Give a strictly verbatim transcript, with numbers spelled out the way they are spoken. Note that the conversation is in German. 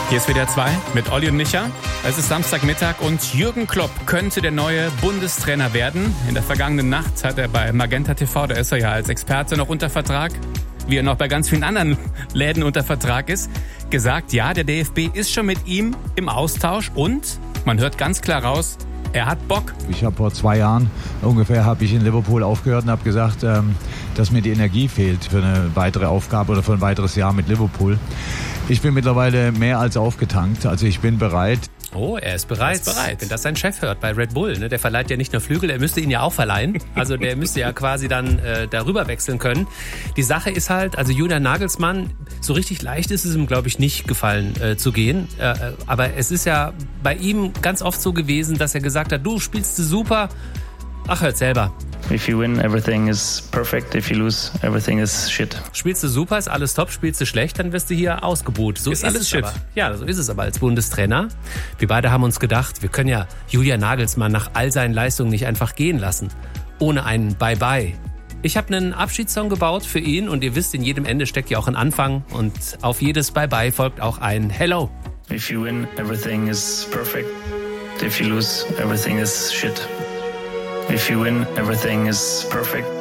Hier ist W D R zwei mit Olli und Micha. Es ist Samstagmittag und Jürgen Klopp könnte der neue Bundestrainer werden. In der vergangenen Nacht hat er bei Magenta T V, da ist er ja als Experte noch unter Vertrag, wie er noch bei ganz vielen anderen Läden unter Vertrag ist, gesagt, ja, der D F B ist schon mit ihm im Austausch und man hört ganz klar raus, er hat Bock. Ich habe vor zwei Jahren ungefähr habe ich in Liverpool aufgehört und habe gesagt, ähm, dass mir die Energie fehlt für eine weitere Aufgabe oder für ein weiteres Jahr mit Liverpool. Ich bin mittlerweile mehr als aufgetankt, also ich bin bereit. Oh, er ist bereit. Er ist bereit. Wenn das sein Chef hört bei Red Bull, ne? Der verleiht ja nicht nur Flügel, er müsste ihn ja auch verleihen. Also der müsste ja quasi dann äh, darüber wechseln können. Die Sache ist halt, also Julian Nagelsmann, so richtig leicht ist es ihm, glaube ich, nicht gefallen äh, zu gehen. Äh, aber es ist ja bei ihm ganz oft so gewesen, dass er gesagt hat, du spielst super, ach, hört selber. If you win, everything is perfect. If you lose, everything is shit. Spielst du super, ist alles top. Spielst du schlecht, dann wirst du hier ausgebuht. So ist, ist alles es shit. aber. Ja, so ist es aber als Bundestrainer. Wir beide haben uns gedacht, wir können ja Julian Nagelsmann nach all seinen Leistungen nicht einfach gehen lassen. Ohne einen Bye-Bye. Ich habe einen Abschiedssong gebaut für ihn und ihr wisst, in jedem Ende steckt ja auch ein Anfang und auf jedes Bye-Bye folgt auch ein Hello. If you win, everything is perfect. If you lose, everything is shit. If you win, everything is perfect.